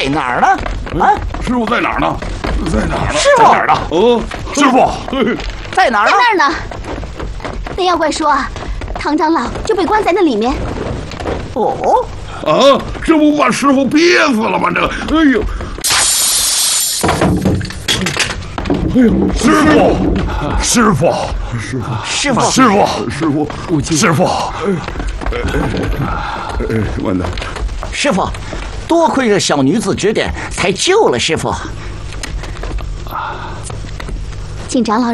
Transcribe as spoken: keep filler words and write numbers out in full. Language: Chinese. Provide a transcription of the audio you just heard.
哪儿呢？啊， 师傅在哪儿呢？在哪儿呢？ 师傅在哪儿呢？哦，师傅在哪儿呢？ 在那儿呢。那妖怪说啊，唐长老就被关在那里面。 哦， 啊，这不把师傅憋死了吗？这，哎呦！哎呦，师傅，师傅，师傅， 师傅， 师傅，师傅，师傅，哎，完蛋！ 师傅，多亏这小女子指点，才救了师傅。 请长老